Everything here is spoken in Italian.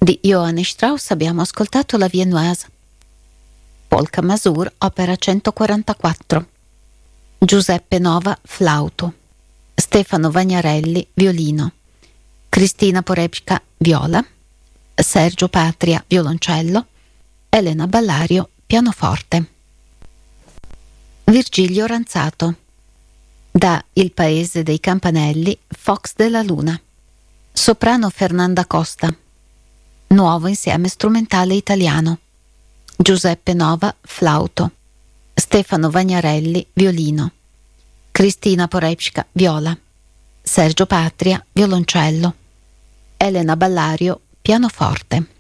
Di Johann Strauss abbiamo ascoltato la Viennoise. Polka Masur, opera 144. Giuseppe Nova, flauto. Stefano Vagnarelli, violino. Cristina Porebska, viola. Sergio Patria, violoncello. Elena Ballario, pianoforte. Virgilio Ranzato. Da Il paese dei campanelli, Fox della Luna. Soprano Fernanda Costa. Nuovo insieme strumentale italiano. Giuseppe Nova, flauto. Stefano Vagnarelli, violino. Cristina Porebska, viola. Sergio Patria, violoncello. Elena Ballario, pianoforte.